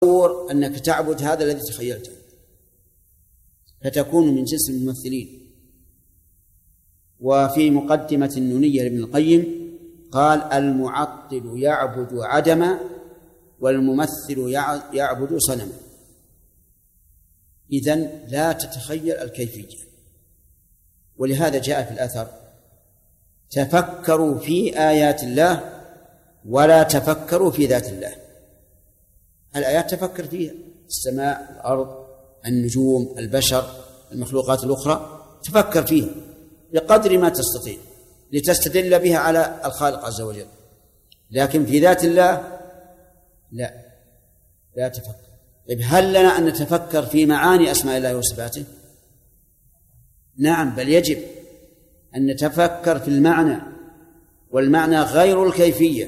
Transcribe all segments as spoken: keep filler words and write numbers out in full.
أنك تعبد هذا الذي تخيلته فتكون من جنس الممثلين. وفي مقدمة النونية لابن القيم قال: المعطل يعبد عدما والممثل يعبد صنما. إذن لا تتخيل الكيفية. ولهذا جاء في الأثر: تفكروا في آيات الله ولا تفكروا في ذات الله. الآيات تفكر فيها، السماء، الأرض، النجوم، البشر، المخلوقات الأخرى، تفكر فيها بقدر ما تستطيع لتستدل بها على الخالق عز وجل. لكن في ذات الله لا لا تفكر. طيب هل لنا أن نتفكر في معاني أسماء الله وصفاته؟ نعم، بل يجب أن نتفكر في المعنى، والمعنى غير الكيفية.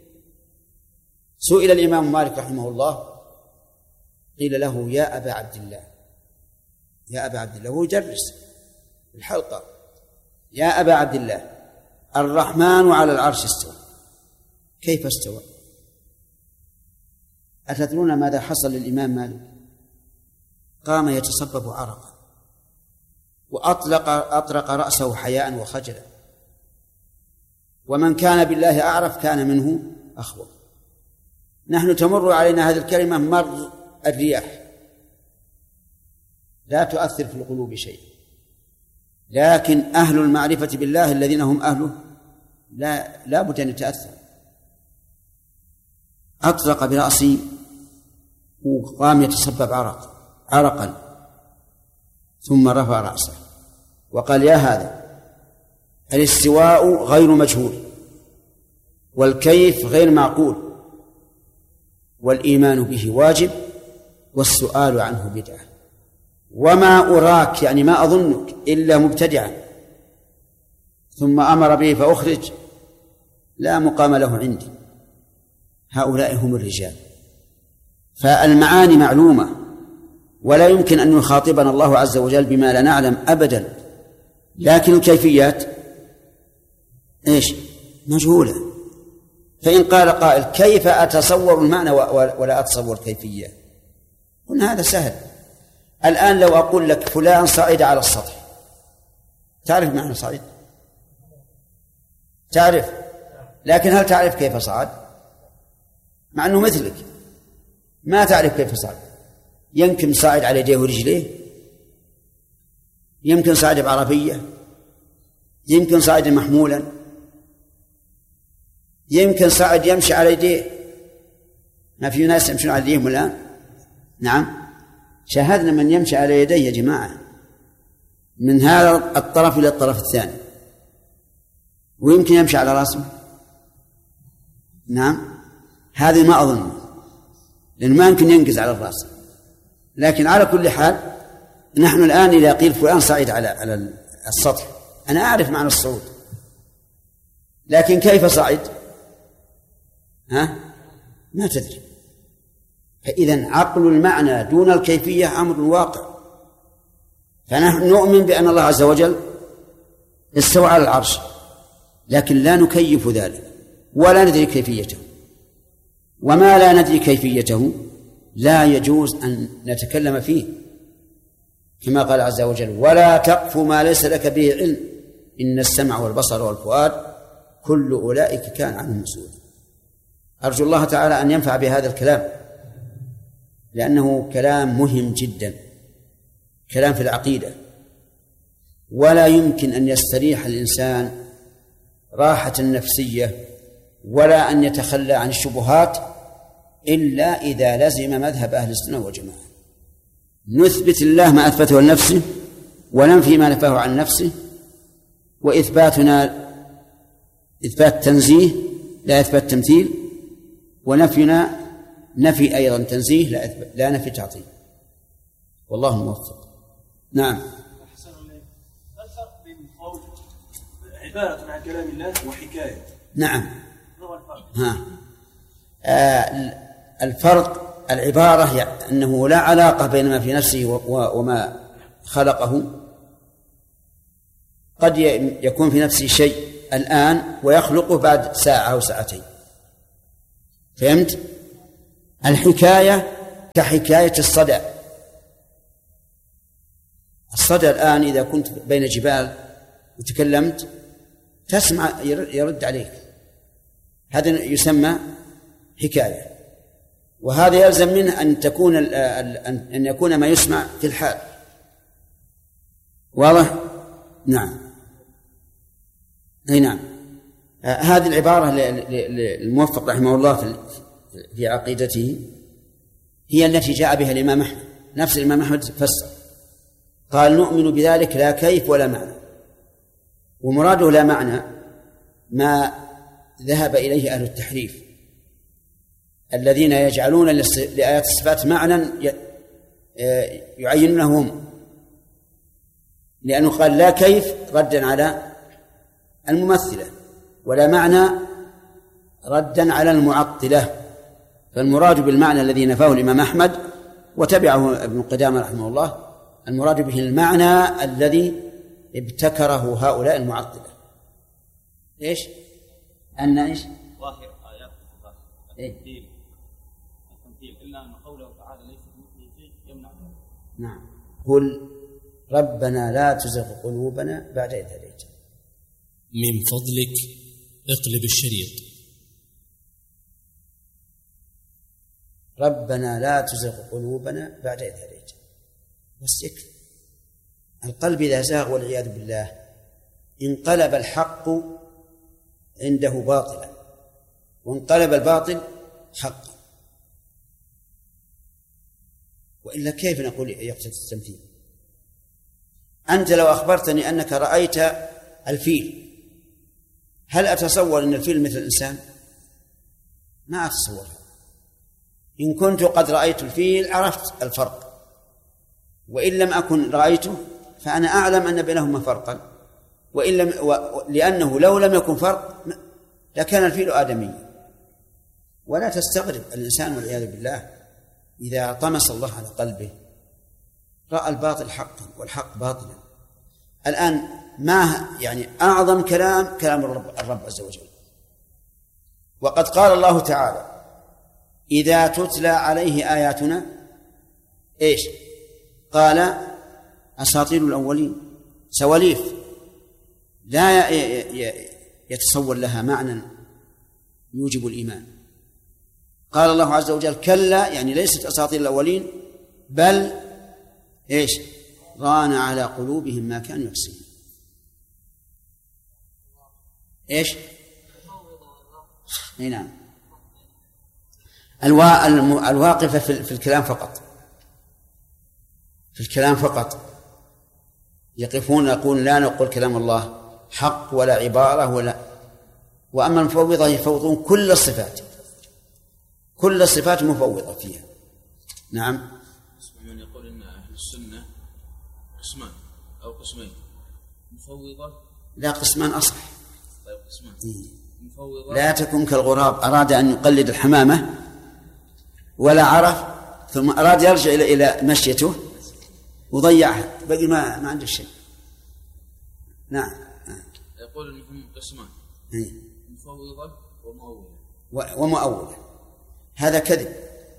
سئل الإمام مالك رحمه الله، قيل له: يا أبا عبد الله، يا أبا عبد الله، هو يدرس الحلقة، يا أبا عبد الله، الرحمن على العرش استوى، كيف استوى؟ أتدرون ماذا حصل للإمام مالك؟ قام يتصبب عرقا وأطلق أطرق رأسه حياء وخجلا، ومن كان بالله أعرف كان منه أخوف. نحن تمر علينا هذه الكلمة مر الرياح، لا تؤثر في القلوب شيء، لكن أهل المعرفة بالله الذين هم أهله لا لا بد أن يتأثر. أطلق برأسه وقام يتصبب عرق عرقا ثم رفع رأسه وقال: يا هذا، الاستواء غير مجهول، والكيف غير معقول، والإيمان به واجب، والسؤال عنه بدعة، وما أراك، يعني ما أظنك، إلا مبتدعا. ثم أمر به فأخرج، لا مقام له عندي. هؤلاء هم الرجال. فالمعاني معلومة، ولا يمكن أن يخاطبنا الله عز وجل بما لا نعلم أبدا، لكن الكيفيات إيش؟ مجهولة. فإن قال قائل: كيف أتصور المعنى ولا أتصور الكيفية؟ قلنا هذا سهل. الآن لو أقول لك فلان صعد على السطح، تعرف معنى صعد؟ تعرف، لكن هل تعرف كيف صعد؟ مع أنه مثلك ما تعرف كيف صعد. يمكن صعد على يديه ورجليه، يمكن صعد بعربية، يمكن صعد محمولا، يمكن صعد يمشي على يديه. ما في ناس يمشون على يديهم الآن؟ نعم، شاهدنا من يمشي على يديه يا جماعة، من هذا الطرف إلى الطرف الثاني، ويمكن يمشي على رأسه. نعم، هذه ما أظن، لأنه ما يمكن ينقز على الرأس. لكن على كل حال، نحن الآن إذا قيل فلان صعد على على السطح، أنا أعرف معنى الصعود، لكن كيف صعد؟ ها؟ ما تدري. فإذن عقل المعنى دون الكيفية أمر واقع. فنحن نؤمن بأن الله عز وجل استوى على العرش، لكن لا نكيف ذلك ولا ندري كيفيته. وما لا ندري كيفيته لا يجوز أن نتكلم فيه، كما قال عز وجل: ولا تقف ما ليس لك به علم إن السمع والبصر والفؤاد كل أولئك كان عنه مسؤولا. أرجو الله تعالى أن ينفع بهذا الكلام، لأنه كلام مهم جدا، كلام في العقيدة، ولا يمكن أن يستريح الإنسان راحة نفسية ولا أن يتخلى عن الشبهات إلا إذا لزم مذهب أهل السنة والجماعة. نثبت الله ما أثبته لنفسه، وننفي ما نفاه عن نفسه، وإثباتنا إثبات تنزيه لا إثبات تمثيل، ونفينا نفي أيضا تنزيه لا, لا نفي تعطيل. والله الموفق. نعم. أحسن الله. ما الفرق بين قول عبارة عن كلام الله وحكاية؟ نعم. ما هو الفرق؟ ها. آه الفرق العبارة يعني أنه لا علاقة بين ما في نفسه وما خلقه. قد يكون في نفسه شيء الآن ويخلقه بعد ساعة أو ساعتين. فهمت؟ الحكاية كحكاية الصدى. الصدى الآن إذا كنت بين جبال وتكلمت تسمع يرد عليك، هذا يسمى حكاية. وهذا يلزم منه أن تكون أن يكون ما يسمع في الحال. واضح؟ نعم. أي نعم. هذه العبارة للموفق رحمه الله في عقيدته هي التي جاء بها الإمام أحمد. نفس الإمام أحمد فسر قال نؤمن بذلك لا كيف ولا معنى. ومراده لا معنى ما ذهب إليه أهل التحريف الذين يجعلون لآيات الصفات معنى يعينونه هم، لأنه قال لا كيف ردا على الممثلة ولا معنى ردا على المعطلة. فالمراد بالمعنى الذي نفاه الإمام أحمد وتبعه ابن قدامة رحمه الله المراد به المعنى الذي ابتكره هؤلاء المعطلة. إيش؟ أن إيش؟ ظاهر آيات الصفات التمثيل التمثيل إلا أن قوله تعالى ليس كمثله شيء يمنع ذلك. نعم. قل ربنا لا تزغ قلوبنا بعد إذ هديتنا. من فضلك اقلب الشريط. ربنا لا تزغ قلوبنا بعد إذ هديتنا. بس يكفي. القلب إذا زاغ والعياذ بالله انقلب الحق عنده باطلا وانقلب الباطل حقا، وإلا كيف نقول يقتضي التمثيل؟ أنت لو أخبرتني أنك رأيت الفيل، هل أتصور أن الفيل مثل الإنسان؟ ما أتصور. إن كنت قد رأيت الفيل عرفت الفرق، وإن لم أكن رأيته فأنا أعلم أن بينهما فرقا، وإن لم و... لأنه لو لم يكن فرق لكان الفيل آدميا. ولا تستغرب الإنسان والعياذ بالله إذا طمس الله على قلبه رأى الباطل حقا والحق باطلا. الآن ما يعني أعظم كلام كلام الرب, الرب عز وجل. وقد قال الله تعالى إذا تتلى عليه آياتنا إيش؟ قال أساطير الأولين، سواليف لا يتصور لها معنى يوجب الإيمان. قال الله عز وجل كلا، يعني ليست أساطير الأولين بل إيش؟ ران على قلوبهم ما كانوا يكسبون. إيش؟ أي نعم. الوا... الواقفة في الكلام فقط، في الكلام فقط يقفون يقول لا نقول كلام الله حق ولا عبارة ولا. وأما المفوضة يفوضون كل الصفات، كل الصفات مفوضة فيها. نعم. من يقول إن أهل السنة قسمان أو قسمين، مفوضة لا قسمان أصح. طيب قسمان. مفوضة لا تكن كالغراب أراد أن يقلد الحمامة ولا عرف ثم أراد يرجع إلى إلى مشيته وضيعها، بقي ما ما عنده شيء. نعم. يقول إنهم قسمان مفوضة ومؤولة ومؤولة. هذا كذب.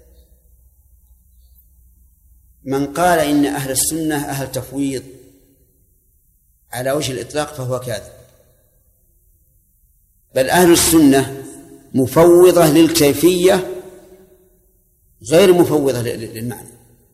من قال إن أهل السنة أهل تفويض على وجه الإطلاق فهو كاذب، بل أهل السنة مفوضة للكيفية غير مفوضة للمعنى.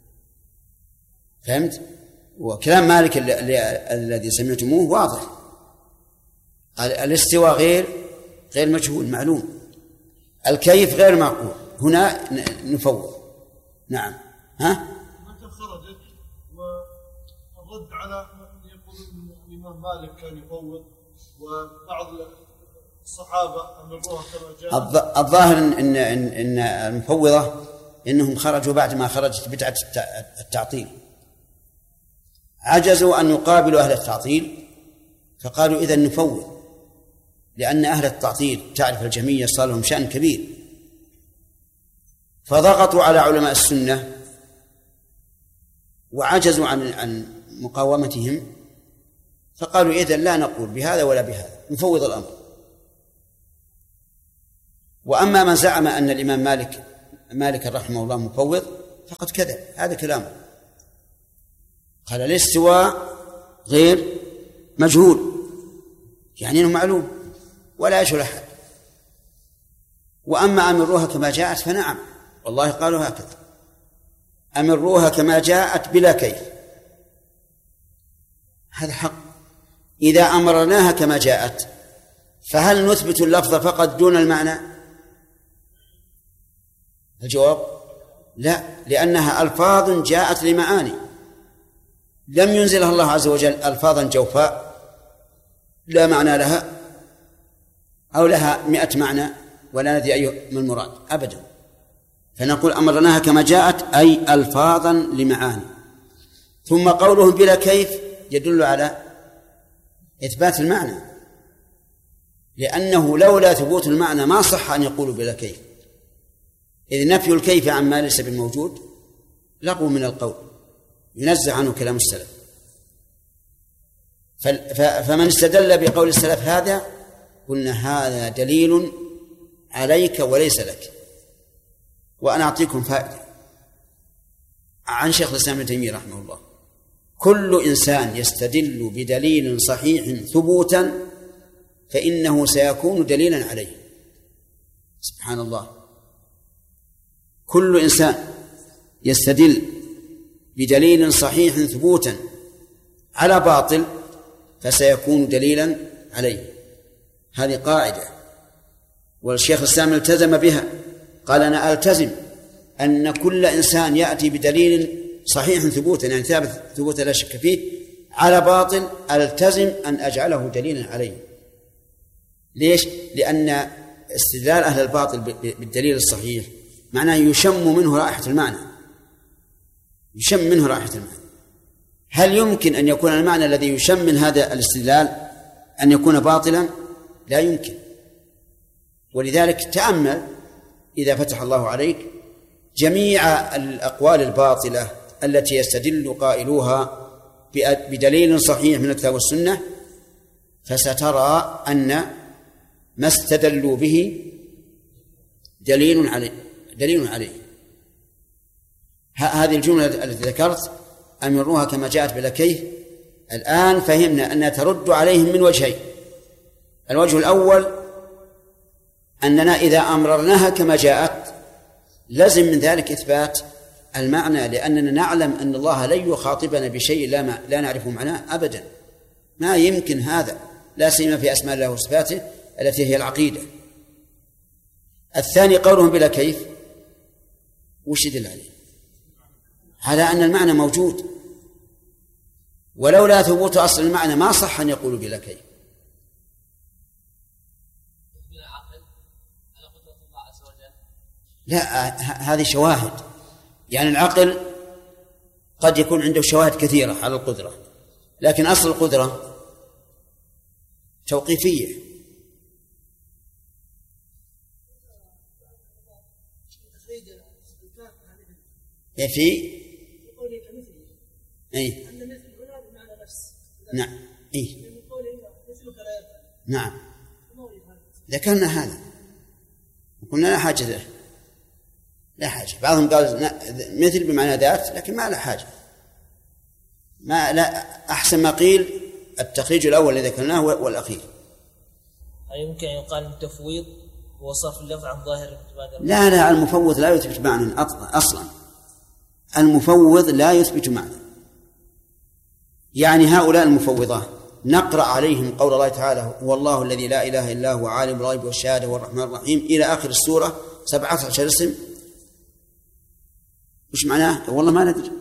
فهمت؟ وكلام مالك الذي سمعتموه واضح، الاستواء غير غير مجهول معلوم، الكيف غير معقول، هنا نفوض. نعم. ها؟ متى خرجت والرد على من يقول الإمام مالك كان يفوض وبعض الصحابة أمروها كما جاء؟ الظاهر إن إن إن المفوضة إنهم خرجوا بعد ما خرجت بدعة التعطيل، عجزوا أن يقابلوا أهل التعطيل فقالوا إذن نفوض، لأن أهل التعطيل تعرف الجميع صار لهم شأن كبير، فضغطوا على علماء السنة وعجزوا عن عن مقاومتهم، فقالوا إذن لا نقول بهذا ولا بهذا، نفوض الأمر. وأما من زعم أن الإمام مالك مالك رحمه الله مفوض فقد كذب، هذا كلامه. قال الاستواء غير مجهول، يعني انه معلوم ولا يشغل احد. واما امروها كما جاءت فنعم، والله قالوا هكذا: امروها كما جاءت بلا كيف. هذا حق. اذا امرناها كما جاءت فهل نثبت اللفظ فقط دون المعنى؟ الجواب لا، لأنها ألفاظ جاءت لمعاني، لم ينزلها الله عز وجل ألفاظا جوفاء لا معنى لها أو لها مئة معنى ولا ندري أيه من المراد أبدا. فنقول أمرناها كما جاءت أي ألفاظا لمعاني. ثم قولهم بلا كيف يدل على إثبات المعنى، لأنه لولا ثبوت المعنى ما صح أن يقولوا بلا كيف، إذ نفي الكيف عما ليس بموجود لغو من القول ينزع عنه كلام السلف. فمن استدل بقول السلف هذا قلنا هذا دليل عليك وليس لك. وأنا أعطيكم فائدة عن شيخ الإسلام ابن تيمية رحمه الله: كل إنسان يستدل بدليل صحيح ثبوتا فإنه سيكون دليلا عليه. سبحان الله، كل إنسان يستدل بدليل صحيح ثبوتا على باطل فسيكون دليلا عليه. هذه قاعدة والشيخ الإسلام التزم بها، قال: أنا ألتزم أن كل إنسان يأتي بدليل صحيح ثبوتا، يعني ثابت ثبوتا لا شك فيه، على باطل ألتزم أن أجعله دليلا عليه. ليش؟ لأن استدلال أهل الباطل بالدليل الصحيح معناه يشم منه رائحة المعنى، يشم منه رائحة المعنى. هل يمكن أن يكون المعنى الذي يشم من هذا الاستدلال أن يكون باطلا؟ لا يمكن. ولذلك تأمل إذا فتح الله عليك جميع الأقوال الباطلة التي يستدل قائلوها بدليل صحيح من الكتاب والسنة، فسترى أن ما استدلوا به دليل عليه دليل عليه هذه الجملة التي ذكرت: أمروها كما جاءت بلا كيف. الآن فهمنا أنها ترد عليهم من وجهين. الوجه الأول أننا إذا أمررناها كما جاءت لازم من ذلك إثبات المعنى، لأننا نعلم أن الله لن يخاطبنا بشيء لا, ما لا نعرف معناه أبدا، ما يمكن هذا، لا سيما في أسماء الله وصفاته التي هي العقيدة. الثاني قولهم بلا كيف، وش يدل عليه؟ على أن المعنى موجود، ولولا ثبوت أصل المعنى ما صح أن يقولوا بلا كيف. لا، هذه شواهد، يعني العقل قد يكون عنده شواهد كثيرة على القدرة، لكن أصل القدرة توقيفية. في أي نعم أي نعم ذكرنا هذا وقلنا لا حاجة له، لا حاجة. بعضهم قال مثل بمعنى ذات، لكن ما لا حاجة، ما لا أحسن ما قيل التخريج الأول الذي ذكرناه والأخير. هل يمكن أن يقال التفويض هو صرف اللفظ عن ظاهر المتبادر؟ لا لا، المفوض لا يثبت معنى أصلا، المفوض لا يثبت معنى. يعني هؤلاء المفوضة نقرأ عليهم قول الله تعالى: هو الله الذي لا إله إلا هو عالم الغيب والشهادة والرحمن الرحيم إلى آخر السورة، سبعة عشر اسم. وش معناه؟ والله ما ندري،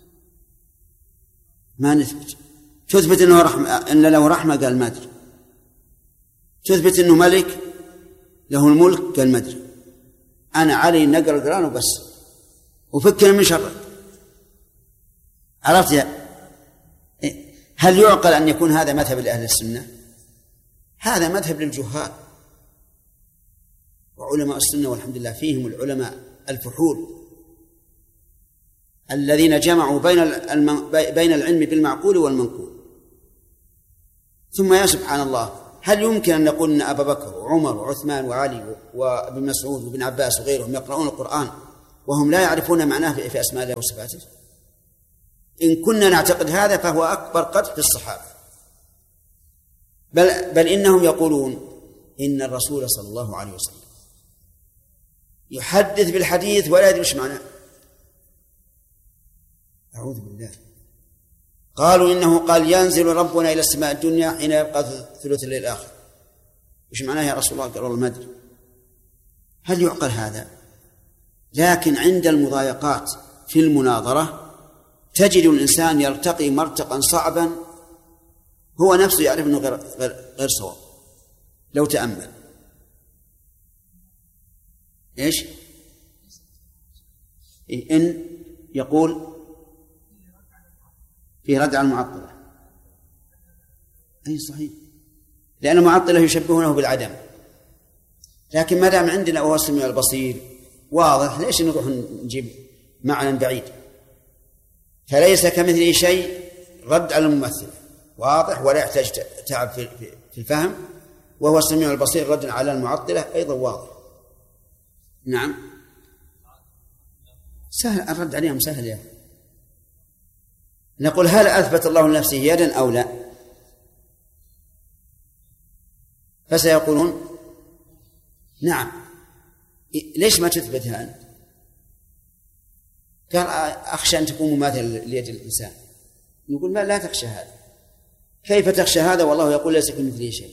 ما نثبت. تثبت أنه رحمة، أن له رحمة، قال ما أدري. تثبت أنه ملك له الملك، قال ما أدري. أنا علي نقرأ القرآن وبس، وفكنا من شره. عرفت يا؟ هل يعقل أن يكون هذا مذهب لأهل السنة؟ هذا مذهب للجهال. وعلماء السنة والحمد لله فيهم العلماء الفحول الذين جمعوا بين بين العلم بالمعقول والمنقول. ثم يا سبحان الله، هل يمكن أن نقول أن أبا بكر وعمر وعثمان وعلي وابن مسعود وابن عباس وغيرهم يقرؤون القرآن وهم لا يعرفون معناه في أسماء الله وصفاته؟ إن كنا نعتقد هذا فهو أكبر قدح في الصحابة. بل, بل إنهم يقولون إن الرسول صلى الله عليه وسلم يحدث بالحديث ولا يدري ايش معناه. أعوذ بالله. قالوا إنه قال ينزل ربنا إلى السماء الدنيا حين يبقى ثلث الليل الآخر. ايش معناه يا رسول الله؟ قال والله ما أدري. هل يعقل هذا؟ لكن عند المضايقات في المناظرة تجد الإنسان يرتقي مرتقا صعبا هو نفسه يعرف أنه غير, غير صواب. لو تأمل إيش؟ إن يقول في رد على المعطلة. أي صحيح، لأن المعطلة يشبهونه بالعدم، لكن ما دام عندنا وهو السميع البصير واضح ليش نروح نجيب معنى بعيد؟ فليس كمثله شيء رد على الممثل واضح ولا يحتاج تعب في الفهم، وهو السميع البصير رد على المعطلة أيضا واضح. نعم سهل الرد عليهم، سهل يا أخي. نقول هل أثبت الله لنفسه يدا أو لا؟ فسيقولون نعم. ليش ما تثبتها أنت؟ قال أخشى أن تكون مماثلة ليد الإنسان. نقول ما لا تخشى هذا. كيف تخشى هذا والله يقول ليس كمثله شيء؟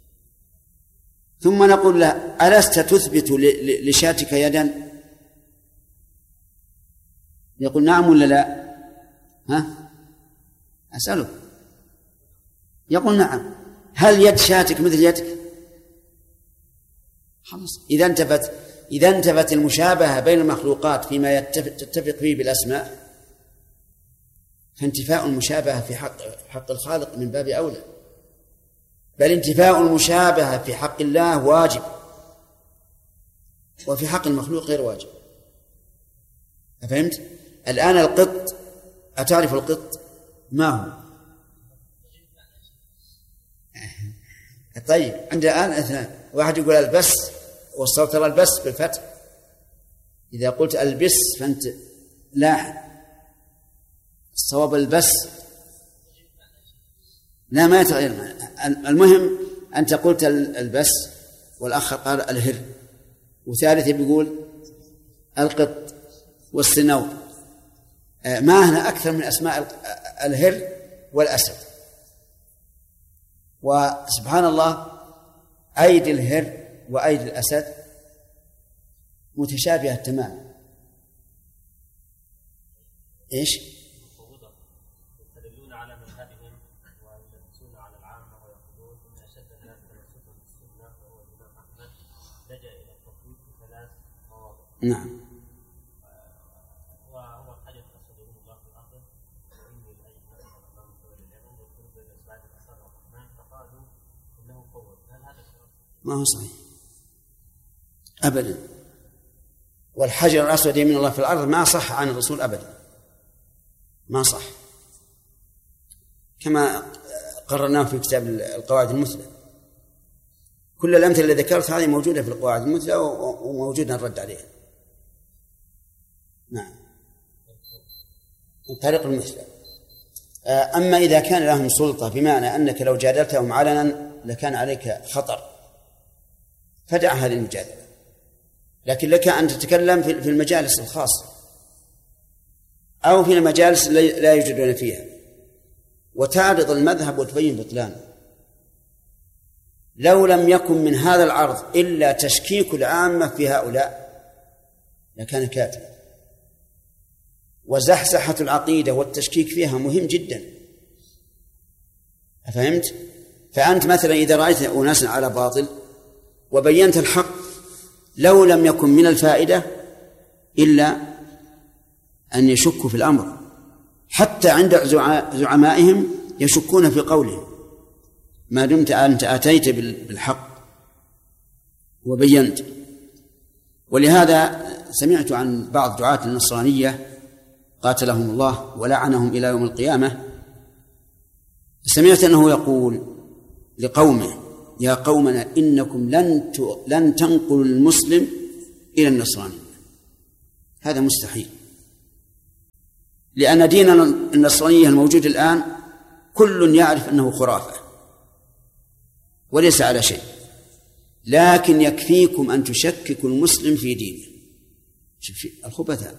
ثم نقول له ألست تثبت لشاتك يدا؟ يقول نعم ولا لا؟ ها؟ أسأله. يقول نعم. هل يد شاتك مثل يدك؟ خلاص. إذا انتفت إذا انتفت المشابهة بين المخلوقات فيما تتفق فيه بالأسماء، فانتفاء المشابهة في حق حق الخالق من باب أولى، بل انتفاء المشابهة في حق الله واجب، وفي حق المخلوق غير واجب. أفهمت؟ الآن القط، أتعرف القط ما هو؟ طيب عندنا الآن اثنان، واحد يقول البس والصوت ترى البس بالفتح، إذا قلت البس فأنت لاحظ الصواب البس لا ما يتغير. المهم أنت قلت البس والآخر قال الهر، وثالث بيقول القط والسنور. ما هنا أكثر من أسماء الهر والأسد. وسبحان الله أيدي الهر وأيدي الأسد متشابهة تماما. إيش؟ يستدلون على مذهبهم ويلبسون على العامة ويقولون إن أشد الناس تمسكا بالسنة وهو الإمام أحمد لجأ إلى التفويض في ثلاث مواضع. نعم. وهو الحجر الأسود الله في الأرض وإني الأجل نفسه أمام دول اليمن يقول بين إصبعين أسر الرحمن فقالوا إنه فوض. هل هذا الشرط؟ ما هو صحيح أبدا. والحجر الأسود يمين الله في الأرض ما صح عن الرسول أبدا، ما صح، كما قررناه في كتاب القواعد المثلى. كل الأمثلة اللي ذكرت هذه موجودة في القواعد المثلى وموجودة الرد عليها. نعم الطريق المثلى. أما إذا كان لهم سلطة بمعنى أنك لو جادلتهم علنا لكان عليك خطر فدع هذه المجادلة، لكن لك أن تتكلم في المجالس الخاصة أو في المجالس لا يوجدون فيها وتعرض المذهب وتبين بطلانه. لو لم يكن من هذا العرض إلا تشكيك العامة في هؤلاء لكان كافيا. وزحزحة العقيدة والتشكيك فيها مهم جدا. أفهمت؟ فأنت مثلا إذا رأيت أناسا على باطل وبينت الحق لو لم يكن من الفائدة إلا أن يشكوا في الأمر، حتى عند زعمائهم يشكون في قولهم ما دمت أنت أتيت بالحق وبينت. ولهذا سمعت عن بعض دعاة النصرانية قاتلهم الله ولعنهم إلى يوم القيامة، سمعت أنه يقول لقومه يا قومنا إنكم لن لن تنقلوا المسلم إلى النصرانية، هذا مستحيل، لأن ديننا النصرانية الموجود الآن كل يعرف أنه خرافة وليس على شيء، لكن يكفيكم أن تشككوا المسلم في دينه. الخبثاء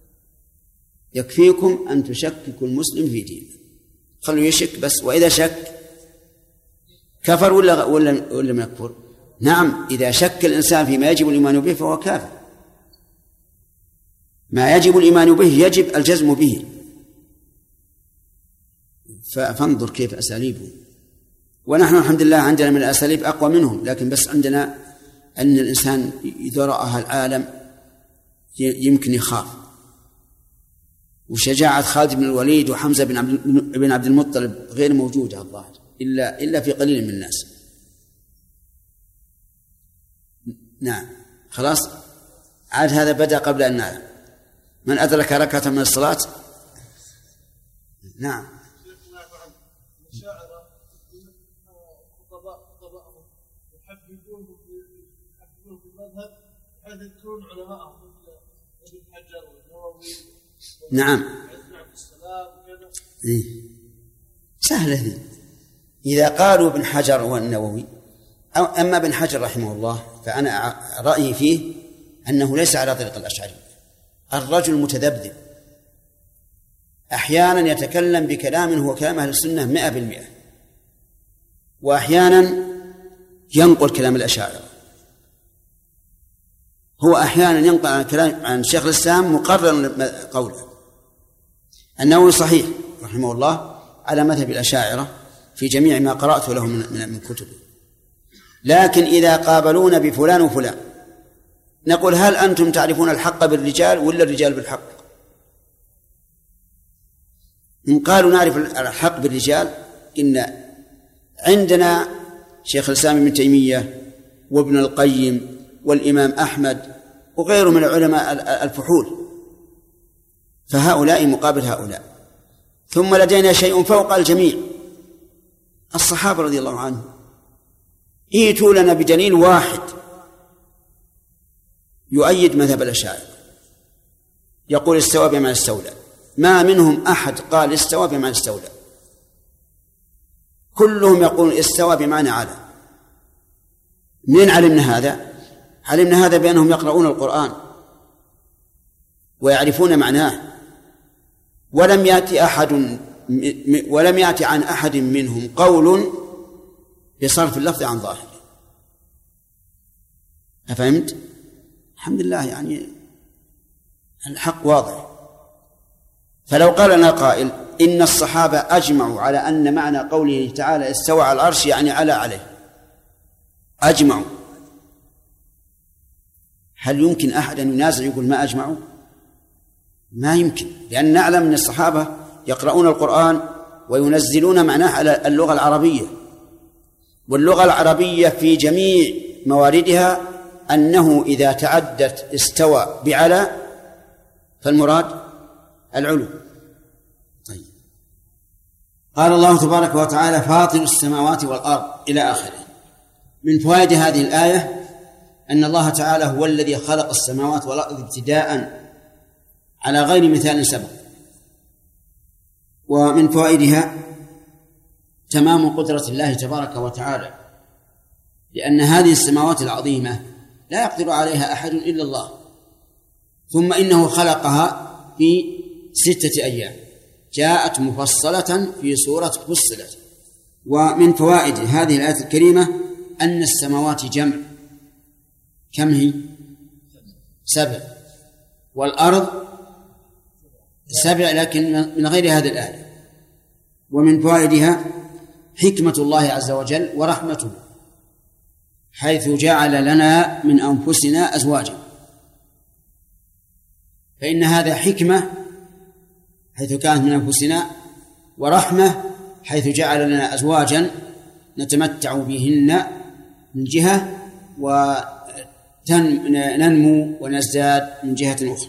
يكفيكم أن تشككوا المسلم في دينه، خلوا يشك بس، وإذا شك كفر ولا ولا ولا ما يكفر؟ نعم، إذا شك الإنسان فيما يجب الإيمان به فهو كافر. ما يجب الإيمان به يجب الجزم به. فانظر كيف أساليبهم، ونحن الحمد لله عندنا من الأساليب أقوى منهم، لكن بس عندنا أن الإنسان إذا رأى العالم يمكن يخاف. وشجاعة خالد بن الوليد وحمزة بن عبد المطلب غير موجودة الظاهر إلا إلا في قليل من الناس. نعم خلاص، عاد هذا بدأ قبل أن نعلم. من أدرك ركعة من الصلاة. نعم. الشاعرة خطباءهم يحببون يحببون في المذهب بحيث يذكرون علماءهم مثل ابن حجر والنووي. نعم. إيه؟ سهلة. إذا قالوا ابن حجر والنووي أو أما ابن حجر رحمه الله فأنا رأيي فيه أنه ليس على طريق الأشعري. الرجل متذبذب، أحيانا يتكلم بكلام هو كلام أهل السنة مئة بالمئة، وأحيانا ينقل كلام الأشاعرة. هو أحيانا ينقل عن كلام عن شيخ الإسلام مقرر قوله. النووي صحيح رحمه الله على مذهب الأشاعرة في جميع ما قرأته له من من كتبه، لكن إذا قابلون بفلان وفلان نقول هل أنتم تعرفون الحق بالرجال ولا الرجال بالحق؟ إن قالوا نعرف الحق بالرجال إن عندنا شيخ الإسلام ابن تيمية وابن القيم والإمام أحمد وغيره من العلماء الفحول، فهؤلاء مقابل هؤلاء. ثم لدينا شيء فوق الجميع، الصحابة رضي الله عنهم. ائتوا لنا بدليل واحد يؤيد مذهب الأشاعرة يقول استوى بمعنى استولى، ما منهم أحد قال استوى بمعنى استولى، كلهم يقول استوى بمعنى على. منين علمنا هذا؟ علمنا هذا بأنهم يقرؤون القرآن ويعرفون معناه، ولم يأتي أحد ولم يأتي عن أحد منهم قول بصرف اللفظ عن ظاهره. أفهمت؟ الحمد لله، يعني الحق واضح. فلو قال لنا قائل إن الصحابة أجمعوا على أن معنى قوله تعالى استوى على العرش يعني على عليه، أجمعوا، هل يمكن أحد أن ينازع يقول ما أجمعوا؟ ما يمكن، لأن نعلم أن الصحابة يقرؤون القرآن وينزلون معناه على اللغة العربية، واللغة العربية في جميع مواردها أنه إذا تعدت استوى بعلى فالمراد العلو. طيب. قال الله تبارك وتعالى فاطر السماوات والأرض إلى آخره. من فوائد هذه الآية أن الله تعالى هو الذي خلق السماوات والأرض ابتداء على غير مثال سبق. ومن فوائدها تمام قدرة الله تبارك وتعالى، لأن هذه السماوات العظيمة لا يقدر عليها أحد إلا الله، ثم إنه خلقها في ستة أيام جاءت مفصلة في سورة فصلت. ومن فوائد هذه الآية الكريمة أن السماوات جمع، كم هي؟ سبع، والأرض سبع لكن من غير هذه الآية. ومن فوائدها حكمة الله عز وجل ورحمته، حيث جعل لنا من أنفسنا أزواجا، فإن هذا حكمة حيث كانت من أنفسنا، ورحمة حيث جعل لنا أزواجا نتمتع بهن من جهة وننمو ونزداد من جهة أخرى.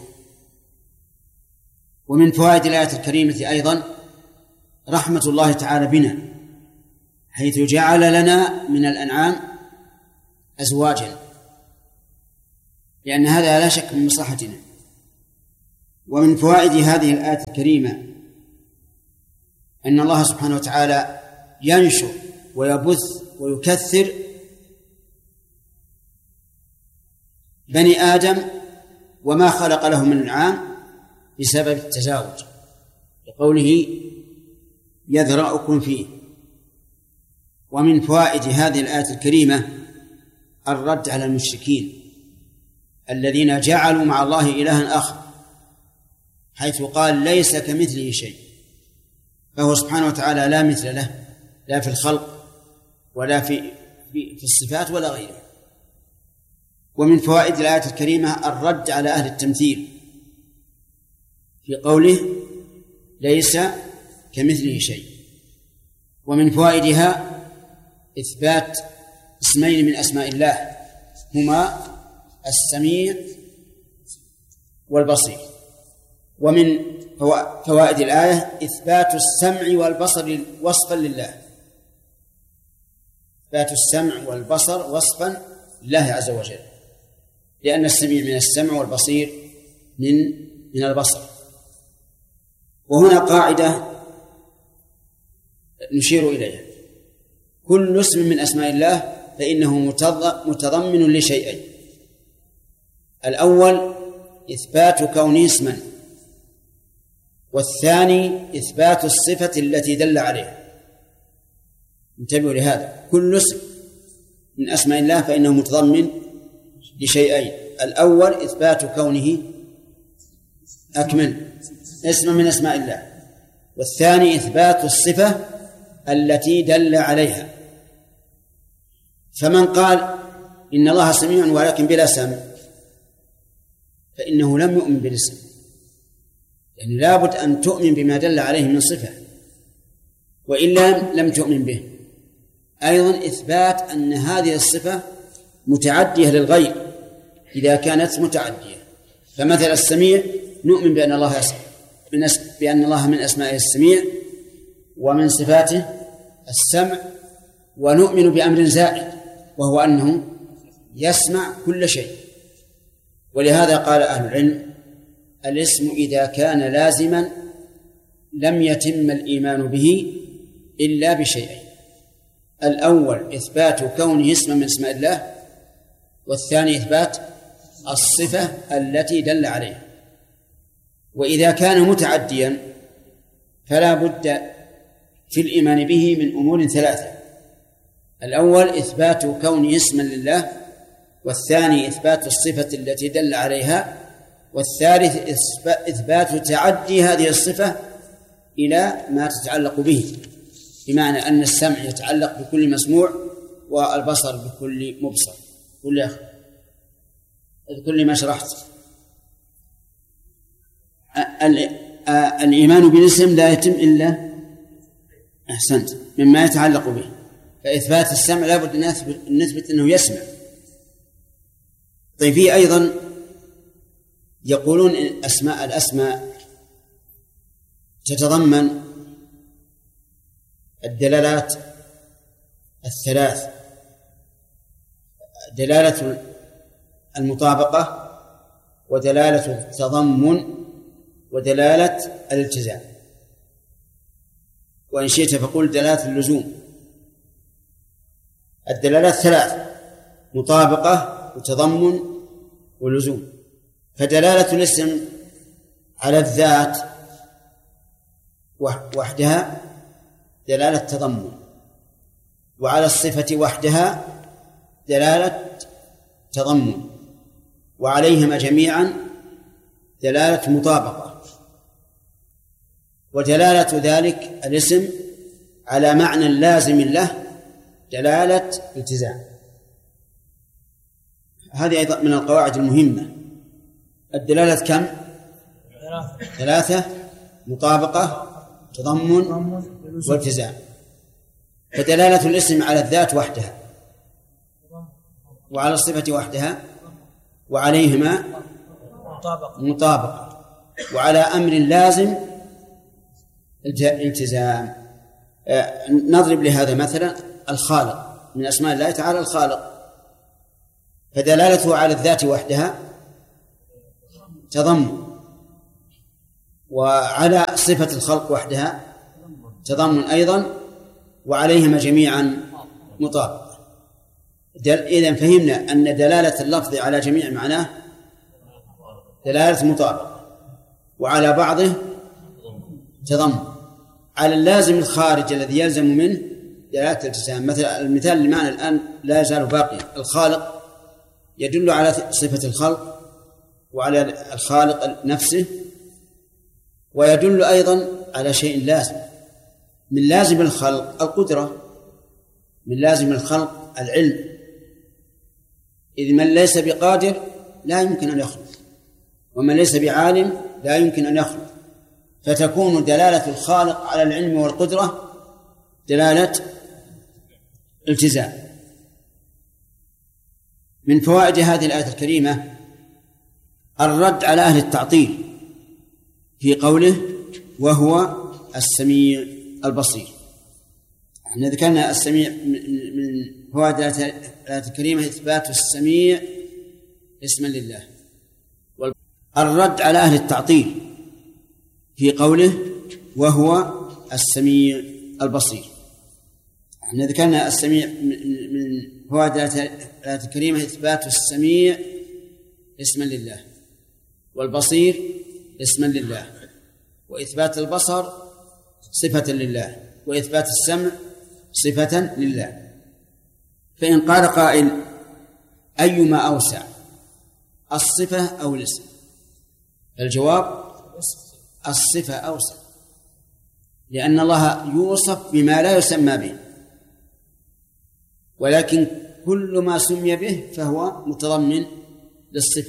ومن فوائد الآية الكريمة أيضا رحمة الله تعالى بنا، حيث جعل لنا من الأنعام أزواجا، لأن هذا لا شك من مصلحتنا. ومن فوائد هذه الآية الكريمة أن الله سبحانه وتعالى ينشر ويبث ويكثر بني آدم وما خلق لهم من العام بسبب التزاوج، لقوله يذرأكم فيه. ومن فوائد هذه الآية الكريمة الرد على المشركين الذين جعلوا مع الله إلها آخر، حيث قال ليس كمثله شيء، فهو سبحانه وتعالى لا مثل له، لا في الخلق ولا في في الصفات ولا غيره. ومن فوائد الآية الكريمة الرد على أهل التمثيل في قوله ليس كمثله شيء. ومن فوائدها إثبات اسمين من أسماء الله هما السميع والبصير. ومن فوائد الآية إثبات السمع والبصر وصفا لله، إثبات السمع والبصر وصفا لله عز وجل، لأن السميع من السمع والبصير من من البصر. وهنا قاعدة نشير إليها: كل اسم من أسماء الله فإنه متضمن لشيئين: الأول إثبات كونه اسما، والثاني إثبات الصفة التي دل عليها. انتبهوا لهذا، كل اسم من أسماء الله فإنه متضمن لشيئين: الأول إثبات كونه أكمل اسم من أسماء الله، والثاني إثبات الصفة التي دل عليها. فمن قال إن الله سميع ولكن بلا سمع فإنه لم يؤمن بالاسم، يعني لابد أن تؤمن بما دل عليه من صفة، وإلا لم تؤمن به. أيضا إثبات أن هذه الصفة متعدية للغير إذا كانت متعدية، فمثل السميع نؤمن بأن الله يسمع، بأن الله من أسمائه السميع ومن صفاته السمع، ونؤمن بأمر زائد وهو أنه يسمع كل شيء. ولهذا قال أهل العلم: الاسم إذا كان لازما لم يتم الإيمان به إلا بشيئين: الأول إثبات كونه اسما من اسماء الله، والثاني إثبات الصفة التي دل عليها. وإذا كان متعديا فلا بد في الإيمان به من أمور ثلاثة: الأول إثبات كونه اسما لله، والثاني إثبات الصفة التي دل عليها، والثالث إثبات تعدي هذه الصفة إلى ما تتعلق به، بمعنى أن السمع يتعلق بكل مسموع، والبصر بكل مبصر. قل يا أخي بكل ما شرحت. الإيمان بالاسم لا يتم إلا أحسنت مما يتعلق به، فإثبات السمع لا بد أن نثبت أنه يسمع. طيب، في أيضا يقولون إن أسماء الأسماء تتضمن الدلالات الثلاث: دلالة المطابقة، ودلالة التضمن، ودلالة الالتزام. وإن شئت فقل دلالة اللزوم. الدلالات ثلاث: مطابقة وتضمن ولزوم. فدلالة الاسم على الذات وحدها دلالة تضمن، وعلى الصفة وحدها دلالة تضمن، وعليهما جميعا دلالة مطابقة. ودلالة ذلك الاسم على معنى لازم له دلالة التزام. هذه أيضا من القواعد المهمة. الدلالة كم؟ ثلاثة: مطابقة، تضمن، والتزام. فدلالة الاسم على الذات وحدها، وعلى الصفة وحدها، وعليهما مطابقة، وعلى أمر لازم الالتزام. نضرب لهذا مثلا: الخالق من أسماء الله تعالى الخالق، فدلالته على الذات وحدها تضمن، وعلى صفة الخلق وحدها تضمن أيضا، وعليهما جميعا مطابق. إذن فهمنا أن دلالة اللفظ على جميع معناه دلالة مطابقة، وعلى بعضه تضمن. على اللازم الخارج الذي يلزم منه دلالة الالتزام. مثل المثال اللي معنا الآن لا يزال باقيا، الخالق يدل على صفة الخلق وعلى الخالق نفسه، ويدل أيضا على شيء لازم. من لازم الخلق القدرة، من لازم الخلق العلم، إذ من ليس بقادر لا يمكن أن يخلق، ومن ليس بعالم لا يمكن أن يخلق، فتكون دلالة الخالق على العلم والقدرة دلالة التزام. من فوائد هذه الآية الكريمة الرد على أهل التعطيل في قوله وهو السميع البصير. احنا ذكرنا السميع من فوائد الآية الكريمة إثبات السميع اسما لله. الرد على أهل التعطيل في قوله وهو السميع البصير. احنا ذكرنا السميع من فوائد الآية الكريمة إثبات السميع اسما لله، والبصير اسما لله، وإثبات البصر صفة لله، وإثبات السمع صفة لله. فإن قال قائل أيما أوسع، الصفة أو الاسم؟ الجواب الصفة أوسع، لأن الله يوصف بما لا يسمى به، ولكن كل ما سمي به فهو متضمن للصفة.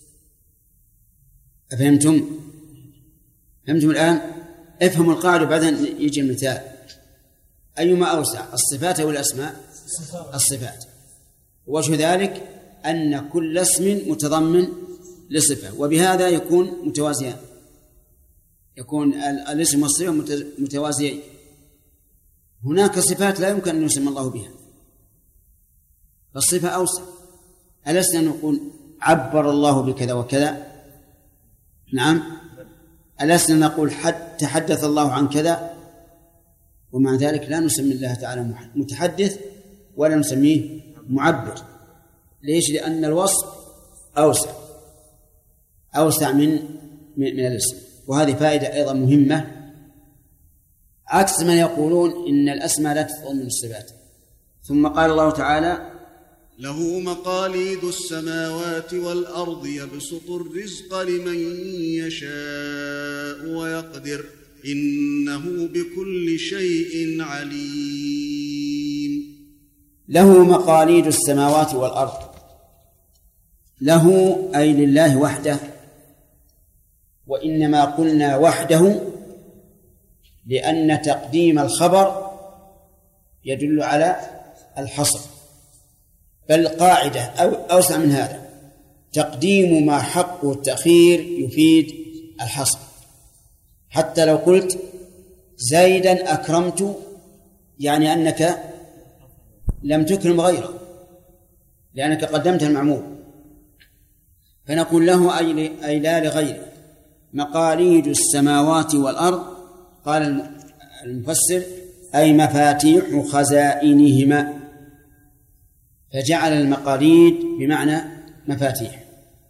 أفهمتم؟ فهمتم الآن؟ افهموا القاعدة بعدين يجي المثال. أيما أوسع، الصفات أو الأسماء؟ الصفات. وجه ذلك أن كل اسم متضمن لصفة، وبهذا يكون متوازيان، يكون الاسم والصفة متوازيين. هناك صفات لا يمكن أن يسمى الله بها، فالصفة أوسع. ألسنا نقول عبر الله بكذا وكذا؟ نعم. ألسنا نقول حد تحدث الله عن كذا؟ ومع ذلك لا نسمي الله تعالى متحدث ولا نسميه معبر. ليش؟ لأن الوصف أوسع أوسع من من الاسم. وهذه فائدة أيضا مهمة، عكس من يقولون إن الأسماء لا تتضمن الصفات. ثم قال الله تعالى له مقاليد السماوات والأرض يبسط الرزق لمن يشاء ويقدر إنه بكل شيء عليم. له مقاليد السماوات والأرض. له أي لله وحده، وإنما قلنا وحده لأن تقديم الخبر يدل على الحصر، بل قاعدة أو أوسع من هذا، تقديم ما حقه التأخير يفيد الحصر. حتى لو قلت زيدا أكرمت، يعني أنك لم تكرم غيره لأنك قدمت المعمول، فنقول له أي لا لغيره. مقاليد السماوات والأرض، قال المفسر أي مفاتيح خزائنهما، فجعل المقاليد بمعنى مفاتيح.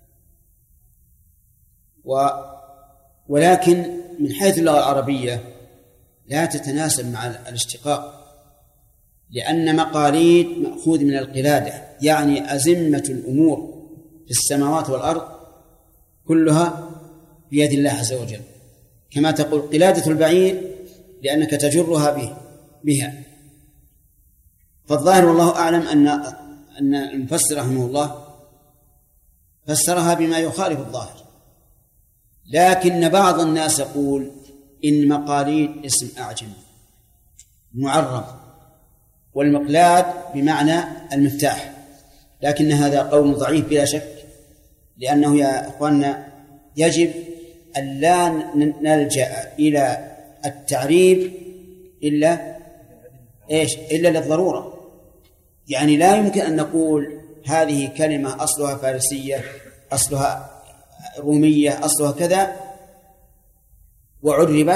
و ولكن من حيث اللغة العربية لا تتناسب مع الاشتقاق، لأن مقاليد مأخوذ من القلادة، يعني أزمة الأمور في السماوات والأرض كلها بيد الله عز وجل، كما تقول قلادة البعير لأنك تجرها به بها. فالظاهر والله أعلم أن أن المفسر رحمه الله فسرها بما يخالف الظاهر، لكن بعض الناس يقول إن مقاليد اسم أعجم معرب، والمقلاد بمعنى المفتاح، لكن هذا قول ضعيف بلا شك، لأنه يا أخواننا يجب أن لا نلجأ إلى التعريب إلا إيش إلا للضرورة. يعني لا يمكن أن نقول هذه كلمة أصلها فارسية، أصلها رومية، أصلها كذا، وعربت